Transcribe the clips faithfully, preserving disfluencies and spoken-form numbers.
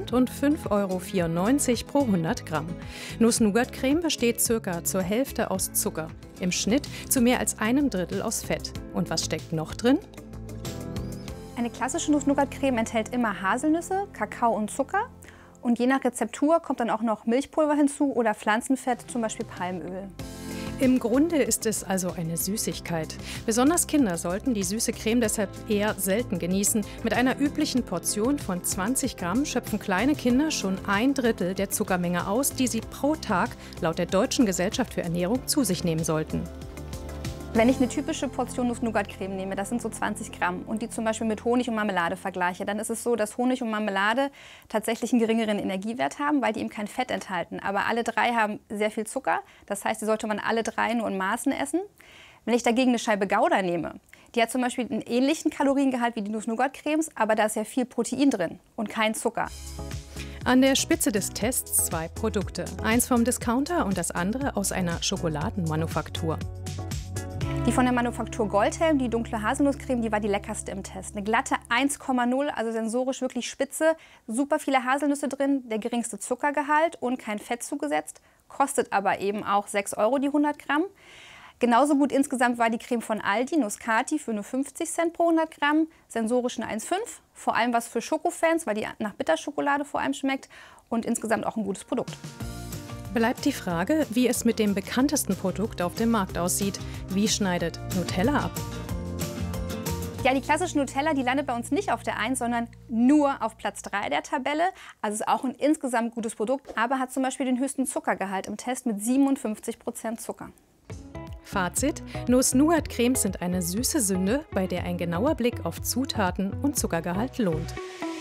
Monat und fünf Euro vierundneunzig pro hundert Gramm. Nuss-Nougat-Creme besteht circa zur Hälfte aus Zucker, im Schnitt zu mehr als einem Drittel aus Fett. Und was steckt noch drin? Eine klassische Nuss-Nougat-Creme enthält immer Haselnüsse, Kakao und Zucker. Und je nach Rezeptur kommt dann auch noch Milchpulver hinzu oder Pflanzenfett, zum Beispiel Palmöl. Im Grunde ist es also eine Süßigkeit. Besonders Kinder sollten die süße Creme deshalb eher selten genießen. Mit einer üblichen Portion von zwanzig Gramm schöpfen kleine Kinder schon ein Drittel der Zuckermenge aus, die sie pro Tag laut der Deutschen Gesellschaft für Ernährung zu sich nehmen sollten. Wenn ich eine typische Portion Nuss-Nougat-Creme nehme, das sind so zwanzig Gramm, und die zum Beispiel mit Honig und Marmelade vergleiche, dann ist es so, dass Honig und Marmelade tatsächlich einen geringeren Energiewert haben, weil die eben kein Fett enthalten. Aber alle drei haben sehr viel Zucker, das heißt, die sollte man alle drei nur in Maßen essen. Wenn ich dagegen eine Scheibe Gouda nehme, die hat zum Beispiel einen ähnlichen Kaloriengehalt wie die Nuss-Nougat-Cremes, aber da ist ja viel Protein drin und kein Zucker. An der Spitze des Tests zwei Produkte, eins vom Discounter und das andere aus einer Schokoladenmanufaktur. Die von der Manufaktur Goldhelm, die dunkle Haselnusscreme, die war die leckerste im Test. Eine glatte eins Komma null, also sensorisch wirklich spitze, super viele Haselnüsse drin, der geringste Zuckergehalt und kein Fett zugesetzt, kostet aber eben auch sechs Euro die hundert Gramm. Genauso gut insgesamt war die Creme von Aldi, Nuscati, für nur fünfzig Cent pro hundert Gramm, sensorisch eine eins Komma fünf, vor allem was für Schokofans, weil die nach Bitterschokolade vor allem schmeckt, und insgesamt auch ein gutes Produkt. Bleibt die Frage, wie es mit dem bekanntesten Produkt auf dem Markt aussieht. Wie schneidet Nutella ab? Ja, die klassische Nutella, die landet bei uns nicht auf der eins, sondern nur auf Platz drei der Tabelle. Also ist auch ein insgesamt gutes Produkt, aber hat zum Beispiel den höchsten Zuckergehalt im Test mit siebenundfünfzig Prozent Zucker. Fazit: Nuss-Nougat-Cremes sind eine süße Sünde, bei der ein genauer Blick auf Zutaten und Zuckergehalt lohnt.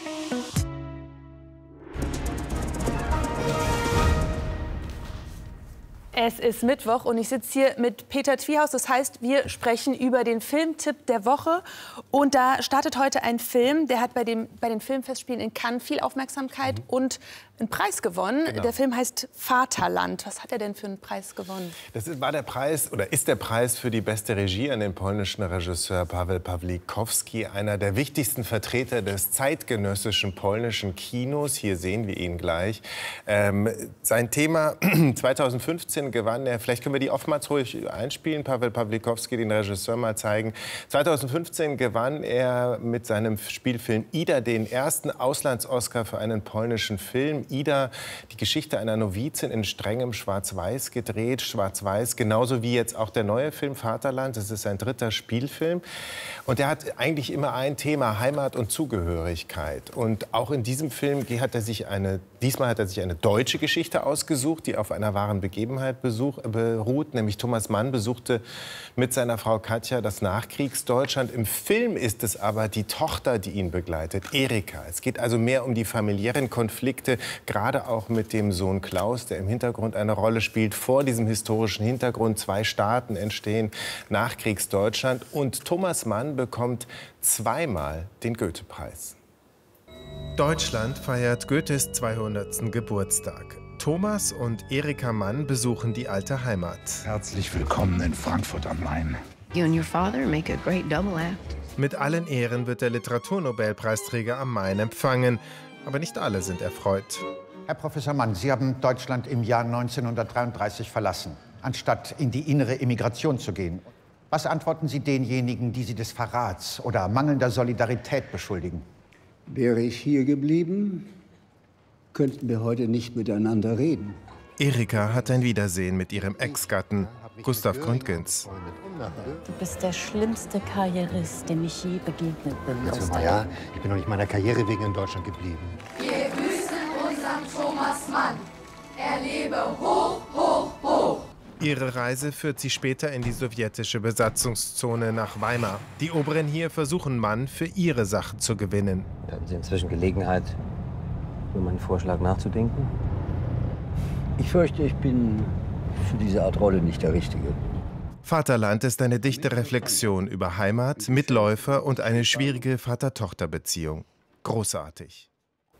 Es ist Mittwoch und ich sitze hier mit Peter Twiehaus. Das heißt, wir sprechen über den Filmtipp der Woche. Und da startet heute ein Film, der hat bei, dem, bei den Filmfestspielen in Cannes viel Aufmerksamkeit mhm. und einen Preis gewonnen. Genau. Der Film heißt Vaterland. Was hat er denn für einen Preis gewonnen? Das ist, war der Preis oder ist der Preis für die beste Regie an den polnischen Regisseur Paweł Pawlikowski, einer der wichtigsten Vertreter des zeitgenössischen polnischen Kinos. Hier sehen wir ihn gleich. Ähm, sein Thema zweitausendfünfzehn gewann er, vielleicht können wir die oftmals ruhig einspielen, Paweł Pawlikowski, den Regisseur, mal zeigen. zweitausendfünfzehn gewann er mit seinem Spielfilm Ida den ersten Auslands-Oscar für einen polnischen Film. Ida, die Geschichte einer Novizin in strengem Schwarz-Weiß gedreht, Schwarz-Weiß, genauso wie jetzt auch der neue Film Vaterland. Das ist sein dritter Spielfilm. Und er hat eigentlich immer ein Thema, Heimat und Zugehörigkeit. Und auch in diesem Film hat er sich eine, diesmal hat er sich eine deutsche Geschichte ausgesucht, die auf einer wahren Begebenheit besuch, beruht. Nämlich Thomas Mann besuchte mit seiner Frau Katja das Nachkriegsdeutschland. Im Film ist es aber die Tochter, die ihn begleitet, Erika. Es geht also mehr um die familiären Konflikte, gerade auch mit dem Sohn Klaus, der im Hintergrund eine Rolle spielt. Vor diesem historischen Hintergrund zwei Staaten entstehen, Nachkriegsdeutschland. Und Thomas Mann bekommt zweimal den Goethe-Preis. Deutschland feiert Goethes zweihundertsten Geburtstag. Thomas und Erika Mann besuchen die alte Heimat. Herzlich willkommen in Frankfurt am Main. You and your father make a great double act. Mit allen Ehren wird der Literaturnobelpreisträger am Main empfangen. Aber nicht alle sind erfreut. Herr Professor Mann, Sie haben Deutschland im Jahr neunzehnhundertdreiunddreißig verlassen, anstatt in die innere Emigration zu gehen. Was antworten Sie denjenigen, die Sie des Verrats oder mangelnder Solidarität beschuldigen? Wäre ich hier geblieben, könnten wir heute nicht miteinander reden. Erika hat ein Wiedersehen mit ihrem Ex-Gatten, Gustav Gründgens. Du bist der schlimmste Karrierist, dem ich je begegnet bin. Jetzt mal, ja, ich bin noch nicht meiner Karriere wegen in Deutschland geblieben. Wir grüßen unseren Thomas Mann. Er lebe hoch, hoch, hoch. Ihre Reise führt sie später in die sowjetische Besatzungszone nach Weimar. Die Oberen hier versuchen Mann für ihre Sache zu gewinnen. Hatten Sie inzwischen Gelegenheit, über meinen Vorschlag nachzudenken? Ich fürchte, ich bin für diese Art Rolle nicht der Richtige. Vaterland ist eine dichte Reflexion über Heimat, Mitläufer und eine schwierige Vater-Tochter-Beziehung. Großartig.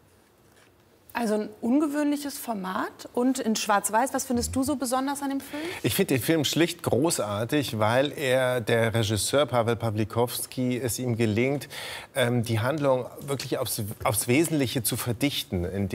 Also ein ungewöhnliches Format und in Schwarz-Weiß. Was findest du so besonders an dem Film? Ich finde den Film schlicht großartig, weil er, der Regisseur Paweł Pawlikowski, es ihm gelingt, die Handlung wirklich aufs, aufs Wesentliche zu verdichten, indem